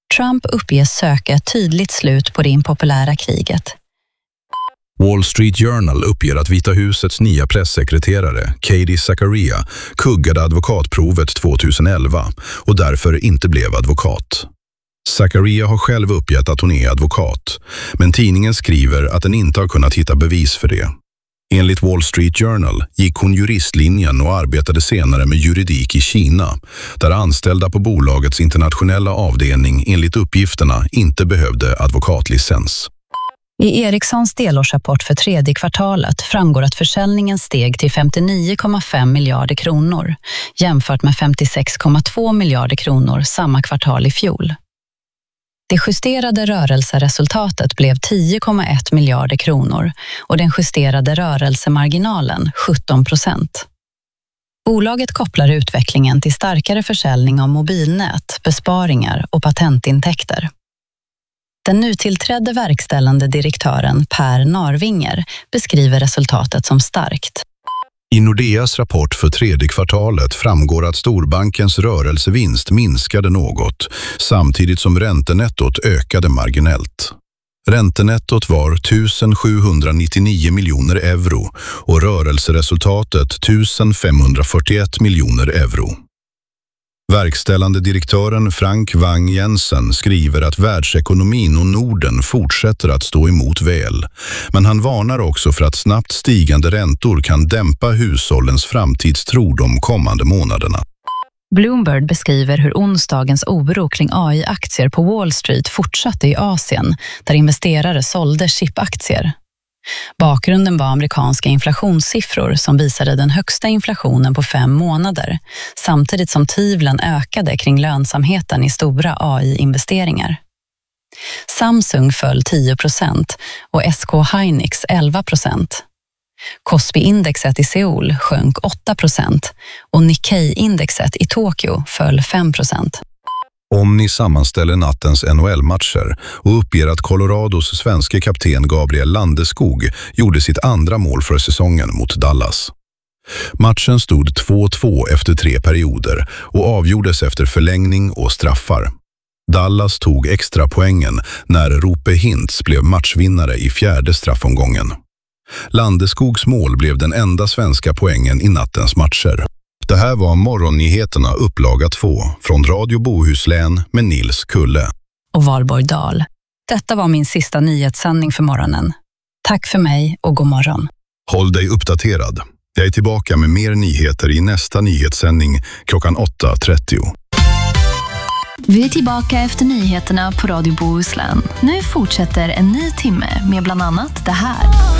Trump uppges söka ett tydligt slut på det impopulära kriget. Wall Street Journal uppger att Vita husets nya pressekreterare, Katie Zachariah, kuggade advokatprovet 2011 och därför inte blev advokat. Zachariah har själv uppgett att hon är advokat, men tidningen skriver att den inte har kunnat hitta bevis för det. Enligt Wall Street Journal gick hon juristlinjen och arbetade senare med juridik i Kina, där anställda på bolagets internationella avdelning enligt uppgifterna inte behövde advokatlicens. I Ericssons delårsrapport för tredje kvartalet framgår att försäljningen steg till 59,5 miljarder kronor jämfört med 56,2 miljarder kronor samma kvartal i fjol. Det justerade rörelseresultatet blev 10,1 miljarder kronor och den justerade rörelsemarginalen 17%. Bolaget kopplar utvecklingen till starkare försäljning av mobilnät, besparingar och patentintäkter. Den nytillträdde verkställande direktören Per Narvinger beskriver resultatet som starkt. I Nordeas rapport för tredje kvartalet framgår att storbankens rörelsevinst minskade något, samtidigt som räntenettot ökade marginellt. Räntenettot var 1799 miljoner euro och rörelseresultatet 1541 miljoner euro. Verkställande direktören Frank Wang Jensen skriver att världsekonomin och Norden fortsätter att stå emot väl, men han varnar också för att snabbt stigande räntor kan dämpa hushållens framtidstro de kommande månaderna. Bloomberg beskriver hur onsdagens oro kring AI-aktier på Wall Street fortsatte i Asien, där investerare sålde chipaktier. Bakgrunden var amerikanska inflationssiffror som visade den högsta inflationen på 5 månader, samtidigt som tvivlen ökade kring lönsamheten i stora AI-investeringar. Samsung föll 10% och SK Hynix 11%. Kospi-indexet i Seoul sjönk 8% och Nikkei-indexet i Tokyo föll 5%. Omni sammanställer nattens NHL-matcher och uppger att Colorados svenska kapten Gabriel Landeskog gjorde sitt andra mål för säsongen mot Dallas. Matchen stod 2-2 efter 3 perioder och avgjordes efter förlängning och straffar. Dallas tog extra poängen när Roope Hintz blev matchvinnare i 4:e straffomgången. Landeskogs mål blev den enda svenska poängen i nattens matcher. Det här var morgonnyheterna upplaga 2 från Radio Bohuslän med Nils Kulle och Valborg Dahl. Detta var min sista nyhetssändning för morgonen. Tack för mig och god morgon. Håll dig uppdaterad. Jag är tillbaka med mer nyheter i nästa nyhetssändning klockan 8:30. Vi är tillbaka efter nyheterna på Radio Bohuslän. Nu fortsätter en ny timme med bland annat det här.